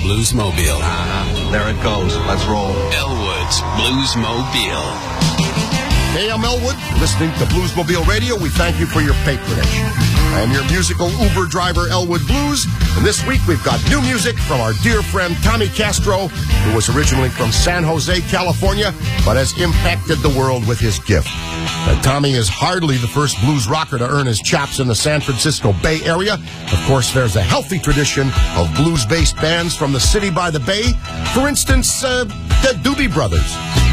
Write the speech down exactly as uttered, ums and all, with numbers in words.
Bluesmobile. Uh-huh. There it goes. Let's roll. Elwood's Bluesmobile. Hey, I'm Elwood, listening to Bluesmobile Radio. We thank you for your patronage. I am your musical Uber driver, Elwood Blues, and this week we've got new music from our dear friend Tommy Castro, who was originally from San Jose, California, but has impacted the world with his gift. Now, Tommy is hardly the first blues rocker to earn his chops in the San Francisco Bay Area. Of course, there's a healthy tradition of blues-based bands from the city by the bay. For instance, uh, the Doobie Brothers.